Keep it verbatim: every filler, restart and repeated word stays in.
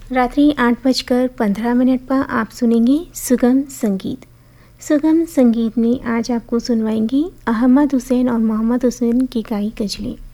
रात्रि आठ बजकर पंद्रह मिनट पर आप सुनेंगे सुगम संगीत। सुगम संगीत में आज आपको सुनवाएंगी अहमद हुसैन और मोहम्मद हुसैन की गाई गजलें।